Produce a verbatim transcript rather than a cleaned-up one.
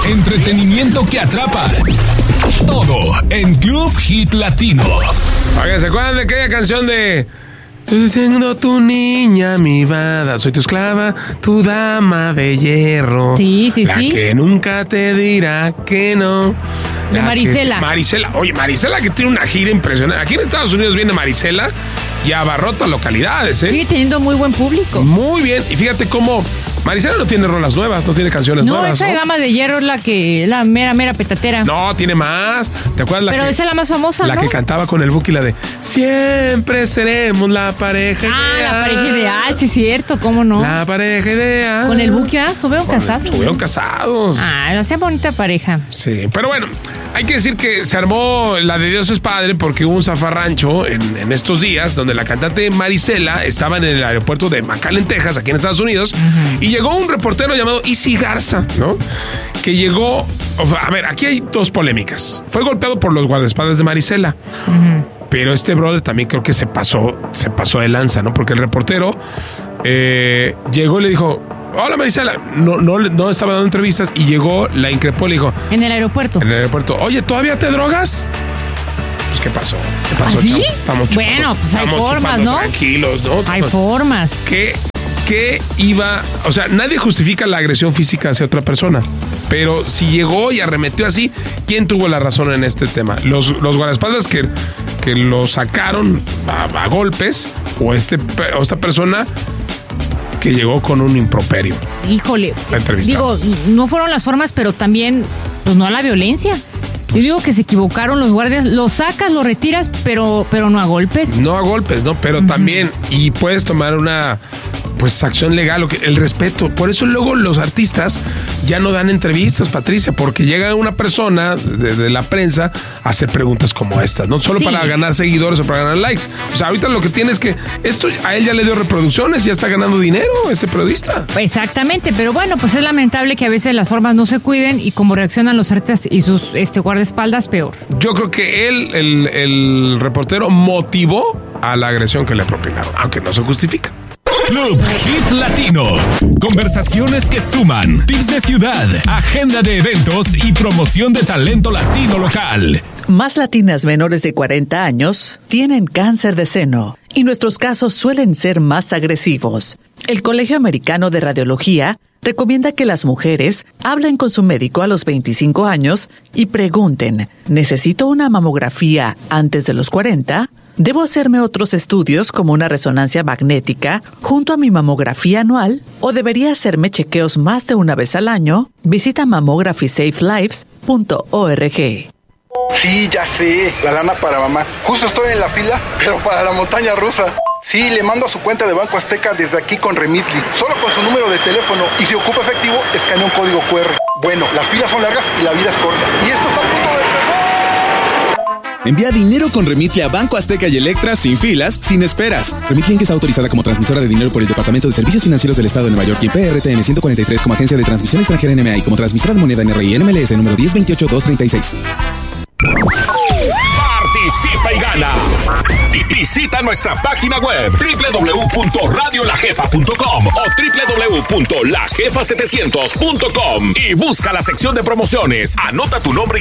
Entretenimiento que atrapa. Todo en Club Hit Latino. Oigan, ¿se acuerdan de aquella canción de... Estoy siendo tu niña mimada, soy tu esclava, tu dama de hierro. Sí, sí, la sí. La que nunca te dirá que no. De Marisela. Que, Marisela. Oye, Marisela que tiene una gira impresionante. Aquí en Estados Unidos viene Marisela y abarrota localidades, ¿eh? Sigue teniendo muy buen público. Muy bien. Y fíjate cómo Marisela no tiene rolas nuevas, no tiene canciones no, nuevas. Esa ¿no? Dama de Hierro es la que, la mera, mera petatera. No, tiene más. ¿Te acuerdas la Pero que, esa es la más famosa, La ¿no? que cantaba con el Buki, la de siempre seremos la pareja Ah, ideal. la pareja ideal, sí, cierto, ¿cómo no? La pareja ideal. Con el Buki, ¿ah? Estuvieron casados. Estuvieron casados. Ah, hacía bonita pareja. Sí, pero bueno, hay que decir que se armó la de Dios es Padre porque hubo un zafarrancho en, en estos días donde la cantante Marisela estaba en el aeropuerto de McAllen, Texas, aquí en Estados Unidos, uh-huh. y llegó un reportero llamado Easy Garza, ¿no? Que llegó... A ver, aquí hay dos polémicas. Fue golpeado por los guardaespaldas de Marisela. Uh-huh. Pero este brother también creo que se pasó, se pasó de lanza, ¿no? Porque el reportero eh, llegó y le dijo... Hola Marisela, no, no, no estaba dando entrevistas y llegó, la increpó, le dijo... En el aeropuerto. En el aeropuerto. Oye, ¿todavía te drogas? Pues, ¿qué pasó? ¿Qué pasó, ¿Así? Estamos chupando, bueno, pues hay formas, ¿no? Tranquilos, ¿no? Hay formas. ¿Qué, ¿Qué iba...? O sea, nadie justifica la agresión física hacia otra persona. Pero si llegó y arremetió así, ¿quién tuvo la razón en este tema? ¿Los, los guardaespaldas que, que lo sacaron a, a golpes? ¿O, este, o esta persona... que llegó con un improperio? Híjole, digo, no fueron las formas, pero también, pues no a la violencia. Pues, yo digo que se equivocaron los guardias, lo sacas, lo retiras, pero, pero no a golpes. No a golpes, no, pero uh-huh. también, y puedes tomar una pues acción legal, o que, el respeto. Por eso luego los artistas ya no dan entrevistas, Patricia, porque llega una persona de, de la prensa a hacer preguntas como estas, no solo sí. para ganar seguidores o para ganar likes. O sea, ahorita lo que tiene es que esto a él ya le dio reproducciones, ya está ganando dinero este periodista. Exactamente, pero bueno, pues es lamentable que a veces las formas no se cuiden y como reaccionan los artistas y sus este, guardaespaldas, peor. Yo creo que él, el, el reportero, motivó a la agresión que le propinaron, aunque no se justifica. Club Hit Latino. Conversaciones que suman. Tips de ciudad, agenda de eventos y promoción de talento latino local. Más latinas menores de cuarenta años tienen cáncer de seno y nuestros casos suelen ser más agresivos. El Colegio Americano de Radiología recomienda que las mujeres hablen con su médico a los veinticinco años y pregunten, ¿necesito una mamografía antes de los cuarenta? ¿Debo hacerme otros estudios como una resonancia magnética junto a mi mamografía anual? ¿O debería hacerme chequeos más de una vez al año? Visita mammography safe lives punto org. Sí, ya sé, la lana para mamá. Justo estoy en la fila, pero para la montaña rusa. Sí, le mando a su cuenta de Banco Azteca desde aquí con Remitly. Solo con su número de teléfono y si ocupa efectivo, escanea un código cu erre. Bueno, las filas son largas y la vida es corta. Y esto está a punto de... Envía dinero con Remitly a Banco Azteca y Electra sin filas, sin esperas. Remitly Inc está autorizada como transmisora de dinero por el Departamento de Servicios Financieros del Estado de Nueva York y P R T N ciento cuarenta y tres como agencia de transmisión extranjera N M A y como transmisora de moneda N R I N M L S número diez veintiocho dos treinta y seis. Participa y gana. Visita nuestra página web doble u doble u doble u punto radio la jefa punto com o doble u doble u doble u punto la jefa setecientos punto com y busca la sección de promociones. Anota tu nombre